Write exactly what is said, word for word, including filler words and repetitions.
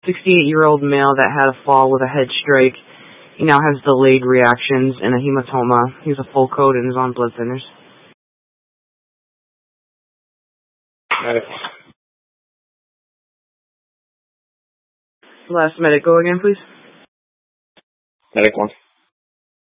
sixty-eight-year-old male that had a fall with a head strike. He now has delayed reactions and a hematoma. He's a full code and is on blood thinners. Medic. Last medic, go again, please. Medic one.